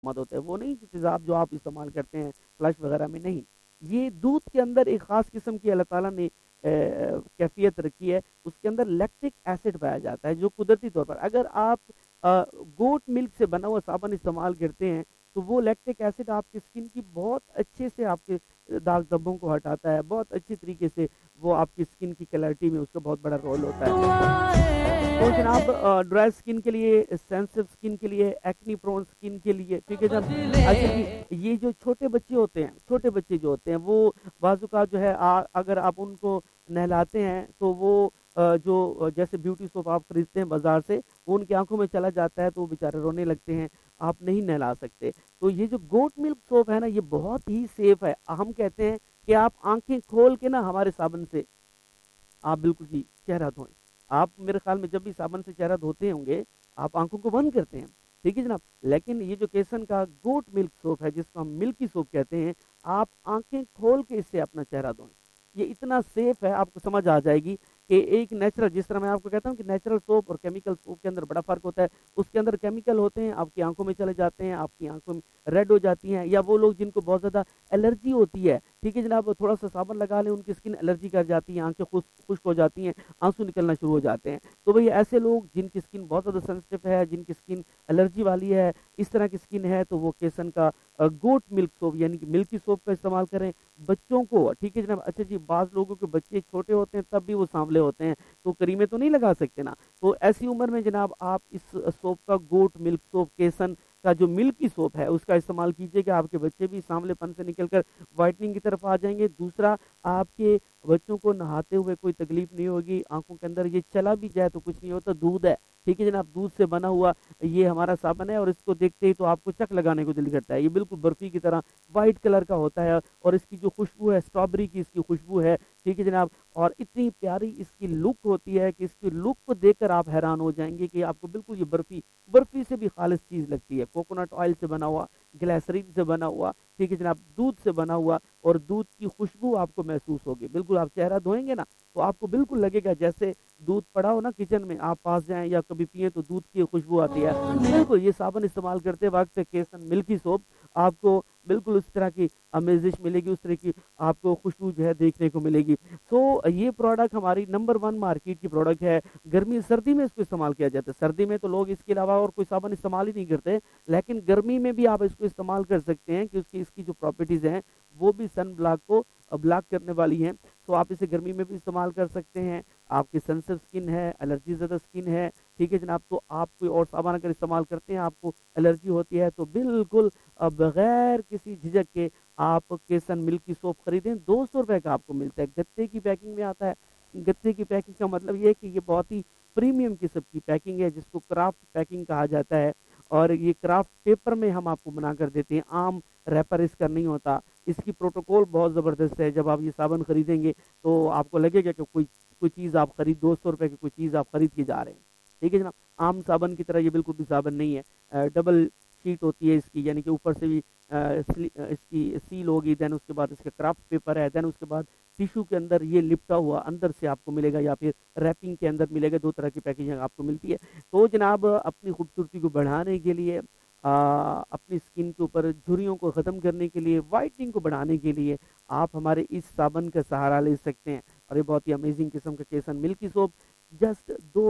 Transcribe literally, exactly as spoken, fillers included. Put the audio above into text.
मत होते हैं, वो नहीं कि तेज़ाब जो आप इस्तेमाल करते हैं फ्लश वगैरह में, नहीं। ये दूध के अंदर एक ख़ास किस्म की अल्लाह ताला ने अ, कैफ़ियत रखी है, उसके अंदर लैक्टिक एसिड पाया जाता है, जो कुदरती तौर पर अगर आप अ, गोट मिल्क से बना हुआ साबुन इस्तेमाल करते हैं, तो वो लैक्टिक एसिड आपकी स्किन की बहुत अच्छे से आपके दाग धब्बों को हटाता है, बहुत अच्छी तरीके से वो आपकी स्किन की क्लैरिटी में उसका बहुत बड़ा रोल होता है। तो जनाब ड्राई स्किन के लिए, सेंसिटिव स्किन के लिए, एक्नी प्रोन स्किन के लिए, ठीक है जनाब। अच्छा जी, ये जो छोटे बच्चे होते हैं, छोटे बच्चे जो होते हैं वो बाजू का जो है आ, अगर आप उनको नहलाते हैं तो वो अ, जो जैसे ब्यूटी सोप आप खरीदते हैं बाजार से, वो उनकी आंखों में चला जाता है तो वो बेचारे रोने लगते हैं, आप नहीं नहला सकते। तो ये जो गोट मिल्क सोप है ना, ये बहुत ही सेफ है। हम कहते हैं कि आप आंखें खोल के ना हमारे साबुन से आप बिल्कुल ही चेहरा धोएं। आप मेरे ख्याल में जब भी साबुन से चेहरा धोते होंगे, आप आंखों को बंद करते हैं, ठीक है जनाब। लेकिन ये जो केसन का गोट मिल्क सोप है, जिसको हम मिल्की सोप कहते हैं, आप आंखें खोल के इससे अपना चेहरा धोएं। ये इतना सेफ है, आपको समझ आ जाएगी कि एक नेचुरल, जिस तरह मैं आपको कहता हूँ कि नेचुरल सोप और केमिकल सोप के अंदर बड़ा फर्क होता है। उसके अंदर केमिकल होते हैं, आपकी आंखों में चले जाते हैं, आपकी आंखों में रेड हो जाती हैं, या वो लोग जिनको बहुत ज़्यादा एलर्जी होती है, ठीक है जनाब, थोड़ा सा साबुन लगा लें, उनकी स्किन एलर्जी कर जाती है, आंखें खुश खुश्क हो जाती हैं, आंसू निकलना शुरू हो जाते हैं। तो भाई ऐसे लोग जिनकी स्किन बहुत ज़्यादा सेंसिटिव है, जिनकी स्किन एलर्जी वाली है, इस तरह की स्किन है, तो वो केसन का गोट मिल्क सोप यानी कि मिल्की सोप का इस्तेमाल करें बच्चों को, ठीक है जनाब। अच्छा जी, बाज़ लोगों के बच्चे छोटे होते हैं तब भी वो सांवले होते हैं, तो क्रीमें तो नहीं लगा सकते ना, तो ऐसी उम्र में जनाब आप इस सोप का गोट मिल्क सोप केसन का जो मिल्की सोप है उसका इस्तेमाल कीजिएगा, आपके बच्चे भी सांवलेपन से निकलकर वाइटनिंग की तरफ आ जाएंगे। दूसरा, आपके बच्चों को नहाते हुए कोई तकलीफ नहीं होगी, आंखों के अंदर ये चला भी जाए तो कुछ नहीं होता, दूध है, ठीक है जनाब, दूध से बना हुआ ये हमारा साबुन है, और इसको देखते ही तो आपको चक लगाने को दिल करता है। ये बिल्कुल बर्फी की तरह वाइट कलर का होता है, और इसकी जो खुशबू है, स्ट्रॉबेरी की इसकी खुशबू है, ठीक है जनाब, और इतनी प्यारी इसकी लुक होती है कि इसकी लुक को देखकर आप हैरान हो जाएंगे कि आपको बिल्कुल ये बर्फी बर्फी से भी खालिश चीज़ लगती है, कोकोनट ऑयल से बना हुआ, ग्लिसरीन से बना हुआ, ठीक है जनाब, दूध से बना हुआ, और दूध की खुशबू आपको महसूस होगी। बिल्कुल आप चेहरा धोएंगे ना तो आपको बिल्कुल लगेगा जैसे दूध पड़ा हो ना किचन में, आप पास जाएं या कभी पिए तो दूध की खुशबू आती है। बिल्कुल ये साबुन इस्तेमाल करते वक्त केसन मिल्की सोप आपको बिल्कुल उस तरह की अमेजिश मिलेगी, उस तरह की आपको खुशबू जो है देखने को मिलेगी। सो ये प्रोडक्ट हमारी नंबर वन मार्केट की प्रोडक्ट है। गर्मी सर्दी में इसको इस्तेमाल किया जाता है, सर्दी में तो लोग इसके अलावा और कोई साबुन इस्तेमाल ही नहीं करते, लेकिन गर्मी में भी आप इसको इस्तेमाल कर सकते हैं क्योंकि इसकी जो प्रॉपर्टीज़ हैं वो भी सन ब्लॉक को ब्लॉक करने वाली हैं। तो आप इसे गर्मी में भी इस्तेमाल कर सकते हैं। आपकी सेंसिटिव स्किन है, एलर्जी ज़्यादा स्किन है, ठीक है जनाब, तो आप कोई और सामान अगर इस्तेमाल करते हैं, आपको एलर्जी होती है, तो बिल्कुल अ, बगैर किसी झिझक के आप केसन मिल्की सोप खरीदें। दो सौ रुपये का आपको मिलता है, गत्ते की पैकिंग में आता है। गत्ते की पैकिंग का मतलब ये है कि ये बहुत ही प्रीमियम किस्म की पैकिंग है, जिसको क्राफ्ट पैकिंग कहा जाता है, और ये क्राफ्ट पेपर में हम आपको बना कर देते हैं, आम रैपर इसका नहीं होता। इसकी प्रोटोकॉल बहुत ज़बरदस्त है। जब आप ये साबुन खरीदेंगे तो आपको लगेगा कि कोई कोई चीज़ आप खरीद दो सौ रुपये की कोई चीज़ आप खरीद के जा रहे हैं, ठीक है जनाब। आम साबुन की तरह ये बिल्कुल भी साबुन नहीं है। अ, डबल शीट होती है इसकी, यानी कि ऊपर से भी अ, स्ली- अ, इसकी सील होगी, देन उसके बाद इसका क्राफ्ट पेपर है, देन उसके बाद टिश्यू के अंदर ये लिपटा हुआ अंदर से आपको मिलेगा, या फिर रैपिंग के अंदर मिलेगा। दो तरह की पैकेजिंग आपको मिलती है। तो जनाब अपनी खूबसूरती को बढ़ाने के लिए, आ, अपनी स्किन के ऊपर झुर्रियों को ख़त्म करने के लिए, वाइटनिंग को बढ़ाने के लिए आप हमारे इस साबुन का सहारा ले सकते हैं। और ये बहुत ही अमेजिंग किस्म का केसन मिल्की सोप जस्ट दो